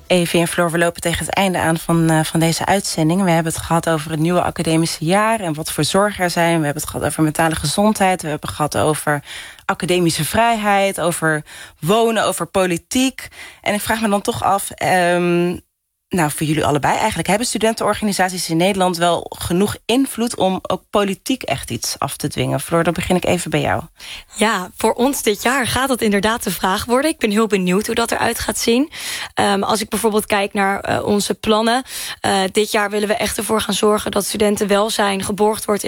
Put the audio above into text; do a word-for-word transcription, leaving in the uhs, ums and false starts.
Evie en Floor, we lopen tegen het einde aan van, uh, van deze uitzending. We hebben het gehad over het nieuwe academische jaar en wat voor zorg er zijn. We hebben het gehad over mentale gezondheid. We hebben het gehad over academische vrijheid, over wonen, over politiek. En ik vraag me dan toch af, um, nou, voor jullie allebei eigenlijk, hebben studentenorganisaties in Nederland wel genoeg invloed om ook politiek echt iets af te dwingen? Floor, dan begin ik even bij jou. Ja, voor ons dit jaar gaat dat inderdaad de vraag worden. Ik ben heel benieuwd hoe dat eruit gaat zien. Um, als ik bijvoorbeeld kijk naar uh, onze plannen. Uh, dit jaar willen we echt ervoor gaan zorgen dat studentenwelzijn geborgd wordt